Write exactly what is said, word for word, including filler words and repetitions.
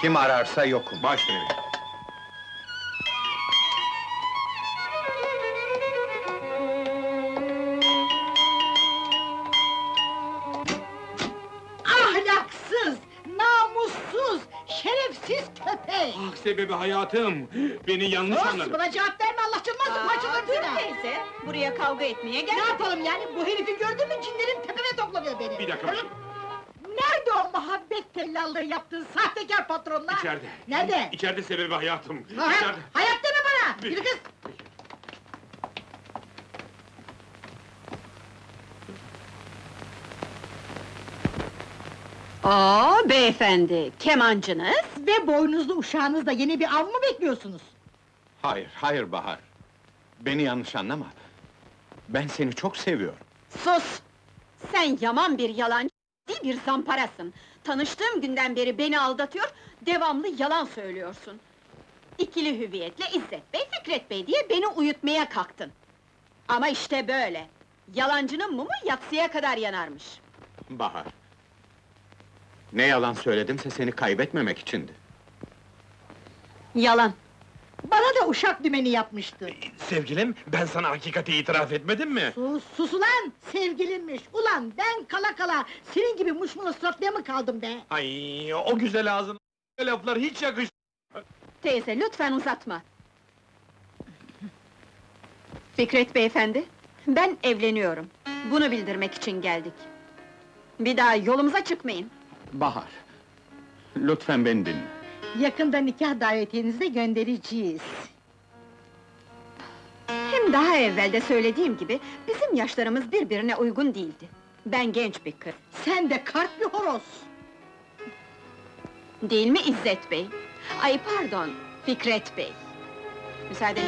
Kim ararsa yokum. Baş verin. Ahlaksız, namussuz, şerefsiz köpek! Ah sebebi hayatım! Beni yanlış Sus, anladın. buna cevap verme, Allah canmazsın, paçalarım seni! Teyze, buraya kavga etmeye Ne gel. yapalım yani, bu herifi gördün mü cinlerin tepeme toplanıyor beni! Bir dakika. Hı? Nerede o muhabbet tellallığı yaptığın sahtekar patronlar? İçeride. Nerede? İçeride sebebi hayatım. Hayat, İçeride. hayat deme bana! Yürü kız! Oo beyefendi, kemancınız? Ve boynuzlu uşağınızla yeni bir av mı bekliyorsunuz? Hayır, hayır Bahar. Beni yanlış anlama. Ben seni çok seviyorum. Sus! Sen yaman bir yalancı, bir zamparasın. Tanıştığım günden beri beni aldatıyor, devamlı yalan söylüyorsun. İkili hüviyetle İzzet Bey, Fikret Bey diye beni uyutmaya kalktın. Ama işte böyle! Yalancının mumu yatsıya kadar yanarmış. Bahar. Ne yalan söyledimse seni kaybetmemek içindi. Yalan! Bana da uşak dümeni yapmıştı. Sevgilim, ben sana hakikati itiraf etmedim mi? Sus, sus ulan! Sevgilinmiş! Ulan ben kala kala senin gibi muşmula suratlıya mı kaldım be? Ay, o güzel ağzın laflar hiç yakış. Teyze, lütfen uzatma! Fikret beyefendi, ben evleniyorum. Bunu bildirmek için geldik. Bir daha yolumuza çıkmayın. Bahar. Lütfen beni dinle. Yakında nikah davetiyenizi de göndereceğiz. Hem daha evvel de söylediğim gibi, bizim yaşlarımız birbirine uygun değildi. Ben genç bir kız. Sen de kart bir horoz! Değil mi İzzet Bey? Ay pardon, Fikret Bey. Müsaade